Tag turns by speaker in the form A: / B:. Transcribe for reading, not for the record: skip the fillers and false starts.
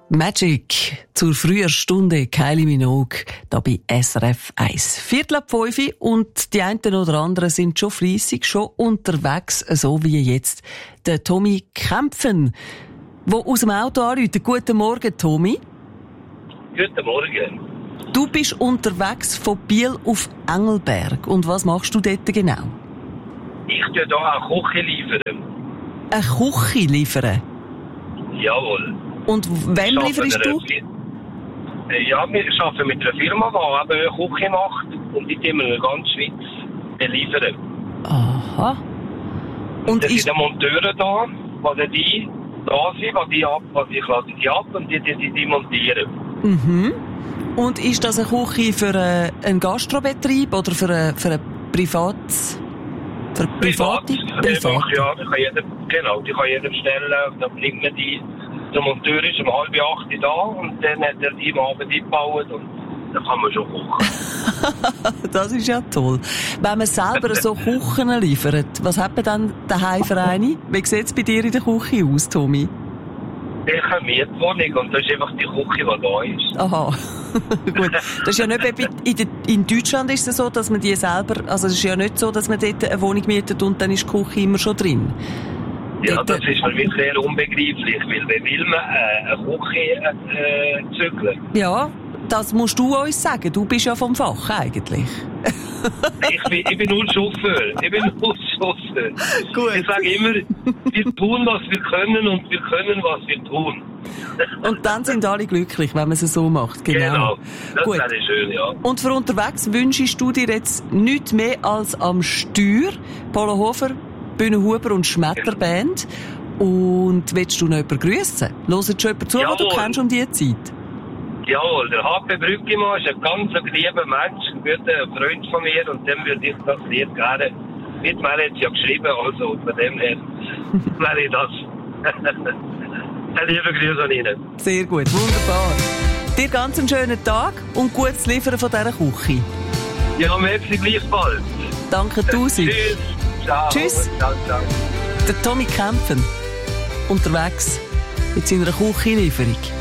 A: Magic zur frühen Stunde, Kylie Minogue, da bei SRF 1. 4:45 und die einen oder anderen sind schon fleissig, schon unterwegs, so wie jetzt der Tommy Kämpfen, der aus dem Auto anruft. Guten Morgen, Tommy.
B: Guten Morgen.
A: Du bist unterwegs von Biel auf Engelberg. Und was machst du dort genau?
B: Ich tue hier eine Küche liefern.
A: Eine Küche liefern?
B: Jawohl.
A: Und wem lieferst du?
B: Ja, wir arbeiten mit einer Firma, die eben eine Küche macht und die tun wir in ganz Schweiz beliefern.
A: Aha. Und
B: das sind Monteure da, die da sind, die laden die ab und die montieren.
A: Mhm. Und ist das eine Küche für einen Gastrobetrieb oder für ein privates? Für private?
B: Ja, die kann jeder bestellen. Dann bringt man die. Der Monteur ist um 7:30 da und dann hat er die am Abend eingebaut und dann kann man schon kochen.
A: Das ist ja toll. Wenn man selber so Küchen liefert, was hat man dann daheim für eine? Wie sieht es bei dir in der Küche aus, Tommy?
B: Ich habe eine Mietwohnung und das ist einfach die Küche, die da ist.
A: Aha. Gut. Das ist ja nicht in Deutschland ist es so, dass man die selber, also es ist ja nicht so, dass man dort eine Wohnung mietet und dann ist die Küche immer schon drin.
B: Ja, das ist mir wirklich sehr unbegreiflich, weil wie will man eine Küche zügeln?
A: Ja, das musst du uns sagen. Du bist ja vom Fach eigentlich.
B: Ich bin nur Chauffeur. Gut. Ich sage immer, wir tun, was wir können und wir können, was wir tun.
A: Und dann sind alle glücklich, wenn man es so macht.
B: Genau. Das wäre schön, ja.
A: Und für unterwegs wünschst du dir jetzt nichts mehr als am Steuer Polo Hofer, Bühnenhuber und Schmetterband. Und willst du noch jemanden grüssen? Hört schon jemand zu, den du kennst um diese Zeit?
B: Jawohl, der HP Brüggemann ist ein ganz lieber Mensch, ein guter Freund von mir und dem würde ich das Lied gerne mit mir jetzt ja geschrieben, also von dem her wäre ich das. Ein lieber Grüß an Ihnen.
A: Sehr gut, wunderbar. Dir ganz einen schönen Tag und gutes Liefern von dieser Küche.
B: Ja, merci gleichfalls.
A: Danke tausend.
B: Tschüss. Ciao.
A: Tschüss.
B: Ciao, ciao.
A: Der Tommy Kämpfen unterwegs mit seiner Küchenlieferung.